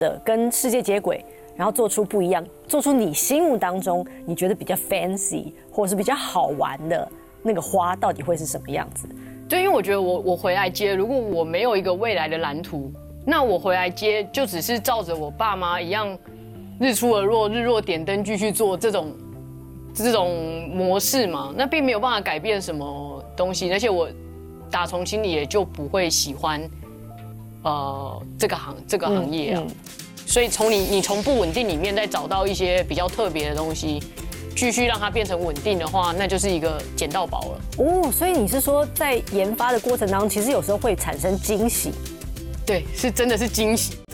的跟世界接轨，然后做出不一样，做出你心目当中你觉得比较 fancy 或者是比较好玩的那个花，到底会是什么样子？ 对，因为我觉得我回来接，如果我没有一个未来的蓝图，那我回来接就只是照着我爸妈一样，日出而落，日落点灯继续做这种模式嘛，那并没有办法改变什么东西，而且我打从心里也就不会喜欢这个行业啊。所以你从不稳定里面再找到一些比较特别的东西，继续让它变成稳定的话，那就是一个捡到宝了。 哦，所以你是说在研发的过程当中，其实有时候会产生惊喜？ 对，是真的是惊喜。